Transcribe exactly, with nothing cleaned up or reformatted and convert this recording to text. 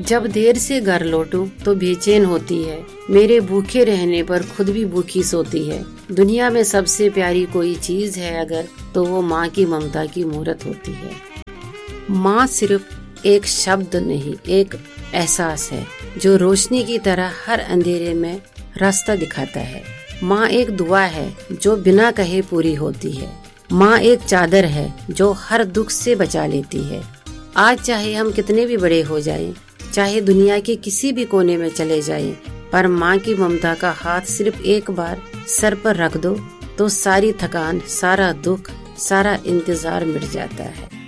जब देर से घर लौटूं तो बेचैन होती है, मेरे भूखे रहने पर खुद भी भूखी सोती है। दुनिया में सबसे प्यारी कोई चीज है अगर, तो वो माँ की ममता की मूरत होती है। माँ सिर्फ एक शब्द नहीं, एक एहसास है जो रोशनी की तरह हर अंधेरे में रास्ता दिखाता है। माँ एक दुआ है जो बिना कहे पूरी होती है। माँ एक चादर है जो हर दुख से बचा लेती है। आज चाहे हम कितने भी बड़े हो जाएं, चाहे दुनिया के किसी भी कोने में चले जाएं, पर माँ की ममता का हाथ सिर्फ एक बार सर पर रख दो तो सारी थकान, सारा दुख, सारा इंतजार मिट जाता है।